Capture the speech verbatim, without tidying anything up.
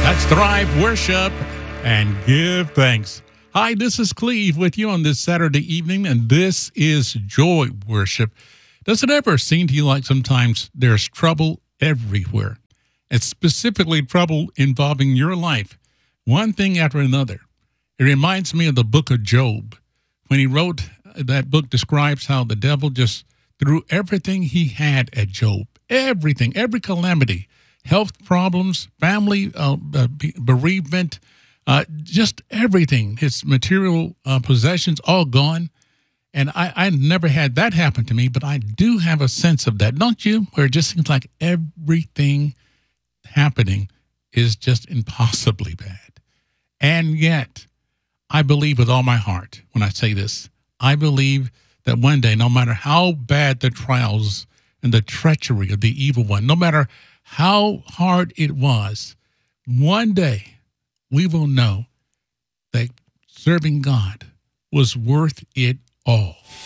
That's Thrive Worship and Give Thanks. Hi, this is Cleve with you on this Saturday evening, and this is Joy Worship. Does it ever seem to you like sometimes there's trouble everywhere, and specifically trouble involving your life, one thing after another? It reminds me of the book of Job. When he wrote that book, describes how the devil just threw everything he had at Job, everything, every calamity, health problems, family uh, bereavement, uh, just everything, his material uh, possessions all gone. And I, I never had that happen to me, but I do have a sense of that, don't you? Where it just seems like everything happening is just impossibly bad. And yet, I believe with all my heart when I say this, I believe that one day, no matter how bad the trials and the treachery of the evil one, no matter how hard it was, one day we will know that serving God was worth it all.